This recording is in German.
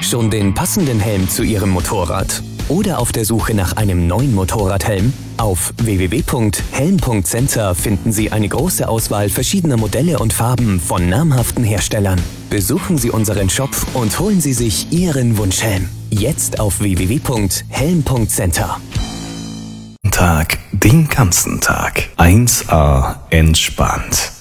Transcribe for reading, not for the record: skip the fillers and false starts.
Schon den passenden Helm zu Ihrem Motorrad? Oder auf der Suche nach einem neuen Motorradhelm? Auf www.helm.center finden Sie eine große Auswahl verschiedener Modelle und Farben von namhaften Herstellern. Besuchen Sie unseren Shop und holen Sie sich Ihren Wunschhelm. Jetzt auf www.helm.center. Den ganzen Tag 1A entspannt.